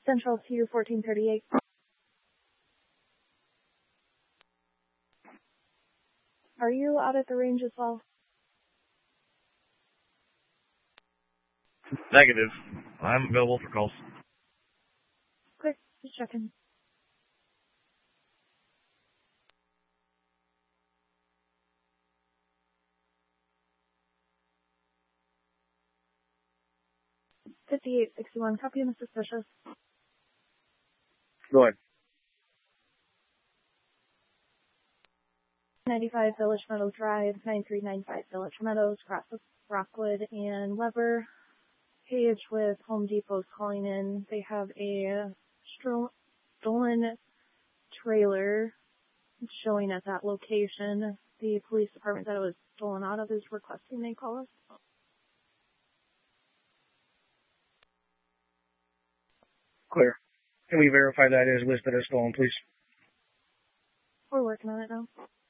Central to 1438. Are you out at the range as well? Negative. I'm available for calls. Quick, just checking. $58.61. Copy, Mr. Suspicious. Go ahead. 95 Village Meadows Drive, 9395 Village Meadows, across with Rockwood and Weber. Page with Home Depot's calling in. They have a stolen trailer showing at that location. The police department that it was stolen out of is requesting they call us. Clear. Can we verify that is listed as stolen, please? We're working on it now.